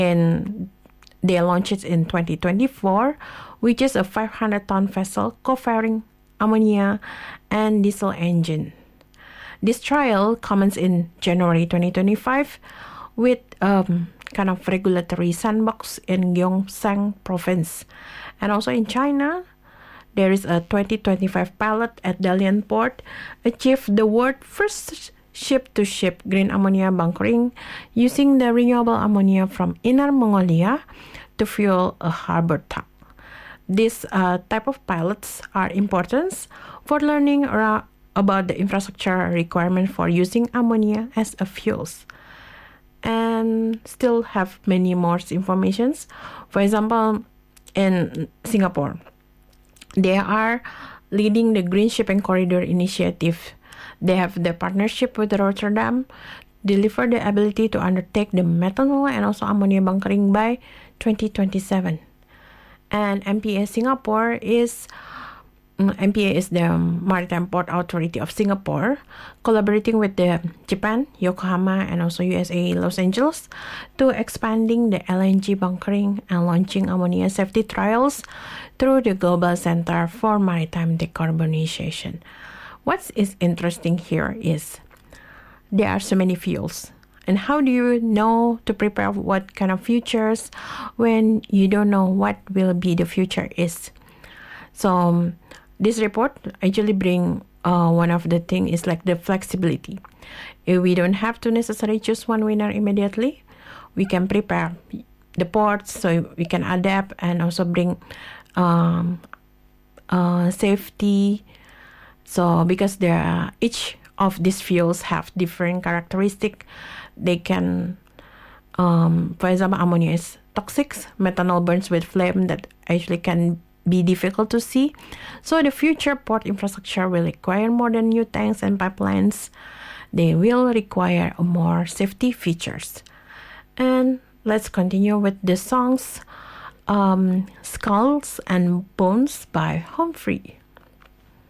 And they launched it in 2024, which is a 500-ton vessel co-firing ammonia and diesel engine. This trial commenced in January 2025 with kind of regulatory sandbox in Gyeongsang province. And also in China, there is a 2025 pilot at Dalian port achieved the world's first ship-to-ship green ammonia bunkering using the renewable ammonia from Inner Mongolia to fuel a harbor tug. These type of pilots are important for learning about the infrastructure requirement for using ammonia as a fuels. And still have many more informations. For example, in Singapore, they are leading the Green Shipping Corridor initiative. They have the partnership with Rotterdam, deliver the ability to undertake the methanol and also ammonia bunkering by 2027. And MPA Singapore is MPA is the Maritime Port Authority of Singapore, collaborating with the Japan, Yokohama, and also USA, Los Angeles, to expanding the LNG bunkering and launching ammonia safety trials through the Global Center for Maritime Decarbonization. What is interesting here is there are so many fuels. And how do you know to prepare what kind of futures when you don't know what will be the future is? So this report actually bring one of the thing is like the flexibility. We don't have to necessarily choose one winner immediately. We can prepare the ports so we can adapt and also bring safety. So because each of these fuels have different characteristics, they can, for example, ammonia is toxic. Methanol burns with flame that actually can be difficult to see. So the future port infrastructure will require more than new tanks and pipelines. They will require more safety features. And let's continue with the songs Skulls and Bones by Humphrey.